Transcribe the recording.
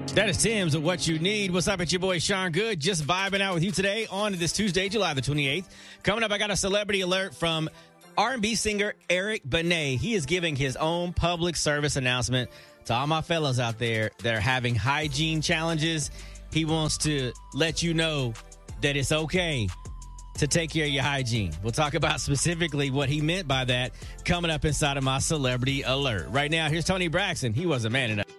That is Tim's What You Need. What's up? It's your boy Sean Good, just vibing out with you today on this Tuesday, July the 28th. Coming up, I got a celebrity alert from R&B singer Eric Benet. He is giving his own public service announcement to all my fellas out there that are having hygiene challenges. He wants to let you know that it's okay to take care of your hygiene. We'll talk about specifically what he meant by that coming up inside of my celebrity alert. Right now, here's Tony Braxton. He wasn't man enough.